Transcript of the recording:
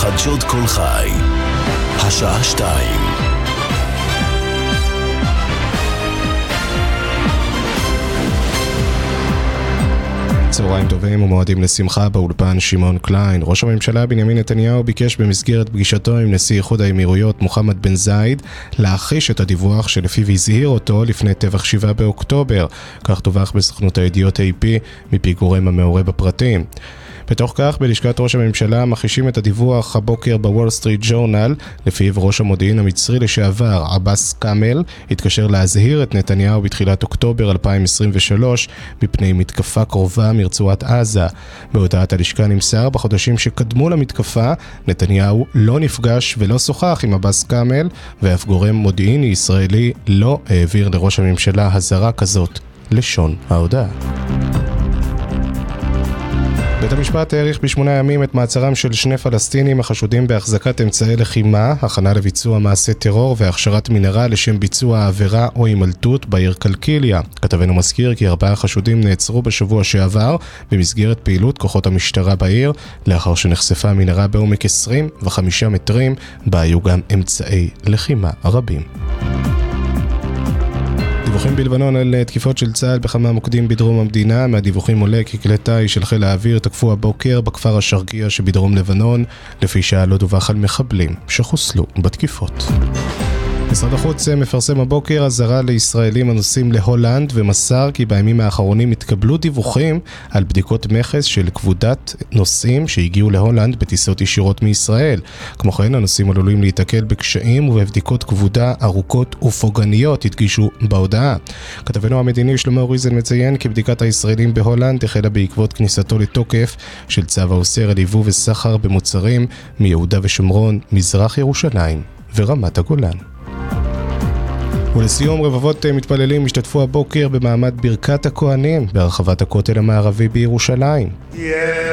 חדשות כל חי, השעה 2. צהריים טובים ומועדים לשמחה. באולפן שמעון קליין. ראש הממשלה בנימין נתניהו ביקש במסגרת פגישתו עם נשיא איחוד האמירויות מוחמד בן זאיד להחיש את הדיווח שלפיו הזהיר אותו לפני טבח 7 באוקטובר. כך דווח בסוכנות הידיעות AP מפי גורם המעורה בפרטים. בתוך כך, בלשכת ראש הממשלה מחישים את הדיווח הבוקר בוול סטריט ג'ורנל, לפיו ראש המודיעין המצרי לשעבר, עבאס קאמל, התקשר להזהיר את נתניהו בתחילת אוקטובר 2023 מפני מתקפה קרובה מרצועת עזה. בהודעת הלשכה נמסר, בחודשים שקדמו למתקפה, נתניהו לא נפגש ולא שוחח עם עבאס קאמל, ואף גורם מודיעיני ישראלי לא העביר לראש הממשלה הזרה כזאת. לשון ההודעה. בית המשפט העריך ב8 ימים את מעצרם של 2 פלסטינים החשודים בהחזקת אמצעי לחימה, הכנה לביצוע מעשה טרור והכשרת מנהרה לשם ביצוע העבירה או הימלטות בעיר קלקיליה. כתבנו מזכיר כי 4 חשודים נעצרו בשבוע שעבר במסגרת פעילות כוחות המשטרה בעיר, לאחר שנחשפה מנהרה בעומק 25 מטרים, בה היו גם אמצעי לחימה רבים. דיווחים בלבנון על תקיפות של צה"ל בכמה מוקדים בדרום המדינה. מהדיווחים עולה כי כלי טיס של חיל האוויר תקפו הבוקר בכפר השרקיה שבדרום לבנון, לפי שעה לא דווח על מחבלים שחוסלו בתקיפות. משרד החוץ מפרסם הבוקר אזהרה לישראלים הנוסעים להולנד, ומסר כי בימים האחרונים התקבלו דיווחים על בדיקות מכס של כבודת נוסעים שהגיעו להולנד בטיסות ישירות מישראל. כמו כן, הנוסעים עלולים להתקל בקשיים ובבדיקות כבודה ארוכות ופוגעניות, הדגישו בהודעה. כתבנו המדיני שלמה אוריזן מציין כי בדיקת הישראלים בהולנד החלה בעקבות כניסתו לתוקף של צו האוסר על ייבוא וסחר במוצרים מיהודה ושומרון, מזרח ירושלים ורמת הגולן. ולסיום, רבבות מתפללים השתתפו הבוקר במעמד ברכת הכהנים ברחבת הכותל המערבי בירושלים.